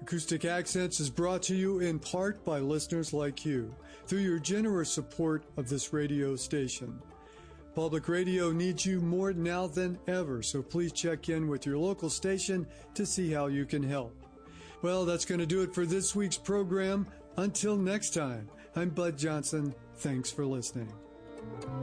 Acoustic Accents is brought to you in part by listeners like you through your generous support of this radio station. Public radio needs you more now than ever, so please check in with your local station to see how you can help. Well, that's going to do it for this week's program. Until next time, I'm Bud Johnson. Thanks for listening.